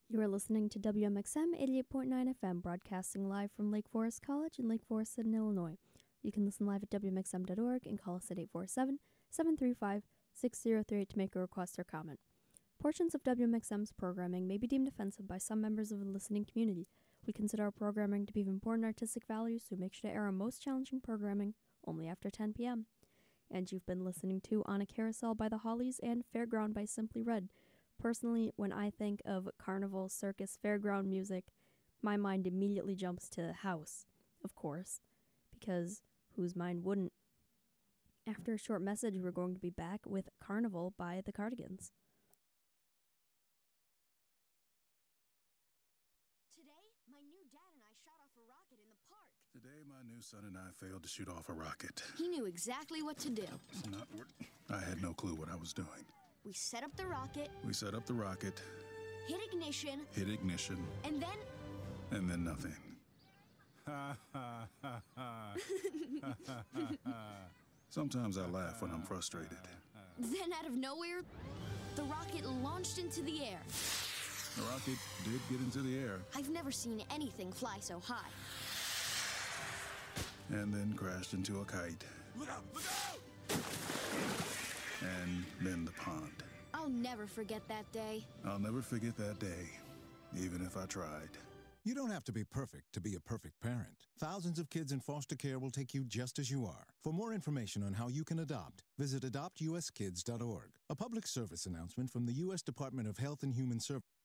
You are listening to WMXM 88.9 FM, broadcasting live from Lake Forest College in Lake Forest, Illinois. You can listen live at WMXM.org and call us at 847-735-6038 to make a request or comment. Portions of WMXM's programming may be deemed offensive by some members of the listening community. We consider our programming to be of important artistic value, so make sure to air our most challenging programming only after 10 p.m. And you've been listening to On a Carousel by the Hollies and Fairground by Simply Red. Personally, when I think of carnival, circus, fairground music, my mind immediately jumps to house, of course, because whose mind wouldn't? After a short message, we're going to be back with Carnival by the Cardigans. Today, my new dad and I shot off a rocket in the park. Today, my new son and I failed to shoot off a rocket. He knew exactly what to do. It's not what I had no clue what I was doing. We set up the rocket. Hit ignition. And then Nothing. Sometimes I laugh when I'm frustrated. Then out of nowhere, the rocket launched into the air. The rocket did get into the air. I've never seen anything fly so high. And then crashed into a kite. Look out! Look out! And then the pond. I'll never forget that day. I'll never forget that day, even if I tried. You don't have to be perfect to be a perfect parent. Thousands of kids in foster care will take you just as you are. For more information on how you can adopt, visit adoptuskids.org. A public service announcement from the U.S. Department of Health and Human Services.